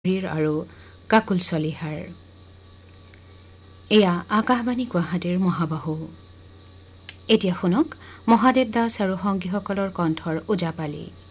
আৰু কাকুল চলিহাৰ। এয়া আকাশবাণী গুৱাহাটীৰ মহাবাহু। এতিয়া শুনক মহাদেৱ দাস আৰু সংগীসকলৰ কণ্ঠৰ ওজাপালি।